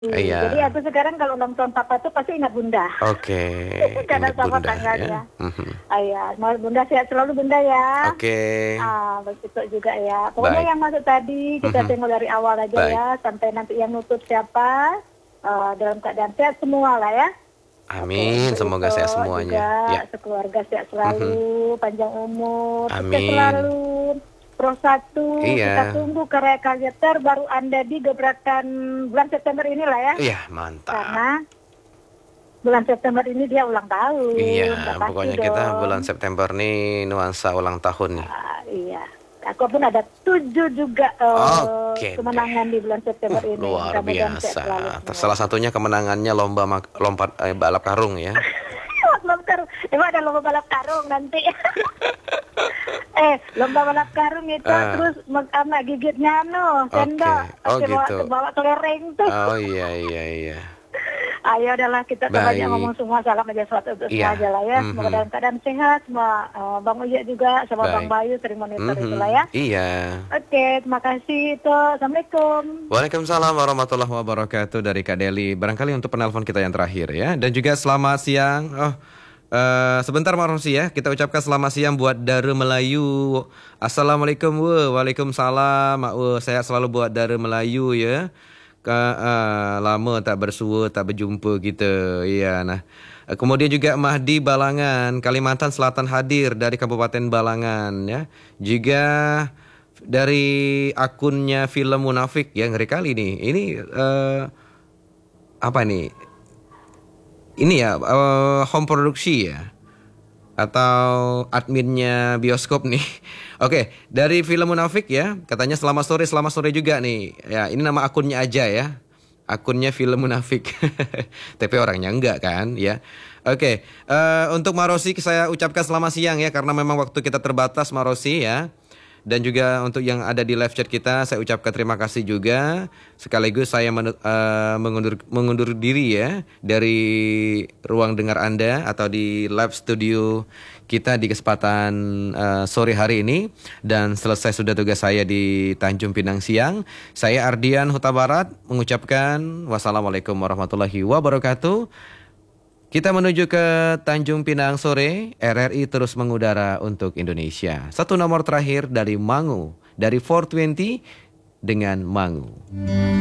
Jadi Iya. aku sekarang kalau ulang tahun papa tuh pasti ingat bunda. Oke, Karena ingat sama bunda tanggalnya. ya. Mhm. Iya, mau bunda sehat selalu bunda ya. Oke. Begitu juga ya. Pokoknya Baik. yang masuk tadi kita Mhm. tengok dari awal aja Baik. ya, sampai nanti yang nutup siapa, dalam keadaan sehat semua lah ya. Oke, Amin, untuk semoga itu sehat semuanya. juga Ya. sekeluarga sehat Mhm. selalu, panjang umur, sukses Amin. selalu. Pro 1, kita Iya. tunggu karya-karya terbaru Anda di gebrakan bulan September inilah ya. Iya, mantap. Karena bulan September ini dia ulang Iya, tahun, udah pasti pokoknya kita bulan dong. September nih nuansa ulang tahun nih. Iya. Aku pun ada 7 juga Oke deh. kemenangan di bulan September ini. Luar Mudah-mudahan sehat biasa. selalu semua. Salah satunya kemenangannya lomba lompat balap karung ya. Lomba karung. Emang ada lomba balap karung nanti. Lomba balap karung itu Ah, terus sama gigitnya oke. sendok Oh pakai gitu. bawa kelereng tuh. Oh iya iya iya. Ayo udahlah kita terbanyak ngomong Baik. semua, salam aja suatu untuk semua aja Iya. lah ya. Semoga dalam Mhm. keadaan sehat semua. Bang Uya juga sama Bang Baik. Bayu sering monitor itulah Mhm. ya. Iya. Oke, terima kasih itu. Assalamualaikum. Waalaikumsalam warahmatullahi wabarakatuh dari Kak Deli. Barangkali untuk penelpon kita yang terakhir ya. Dan juga selamat siang. Sebentar Mak Rosi ya. Kita ucapkan selamat siang buat Dara Melayu. Assalamualaikum wa. Waalaikumsalam Mak wa. Sehat selalu buat Dara Melayu ya. Lama tak bersua, tak berjumpa kita. Ya nah. Kemudian juga Mahdi Balangan, Kalimantan Selatan hadir dari Kabupaten Balangan ya. Juga dari akunnya Film Munafik ya, ngeri kali nih. Ini apa nih? Ini ya home produksi ya atau adminnya bioskop nih. Oke, dari Film Munafik ya, katanya selamat sore juga nih. Ya, ini nama akunnya aja ya. Akunnya Film Munafik. Tapi orangnya enggak kan ya. Oke, untuk Marosi saya ucapkan selamat siang ya karena memang waktu kita terbatas Marosi ya. Dan juga untuk yang ada di live chat kita saya ucapkan terima kasih juga. Sekaligus saya mengundur diri ya dari ruang dengar Anda atau di live studio kita di kesempatan sore hari ini. Dan selesai sudah tugas saya di Tanjung Pinang siang. Saya Ardian Huta Barat mengucapkan wassalamualaikum warahmatullahi wabarakatuh. Kita menuju ke Tanjung Pinang sore, RRI terus mengudara untuk Indonesia. Satu nomor terakhir dari Mangu, dari 420 dengan Mangu.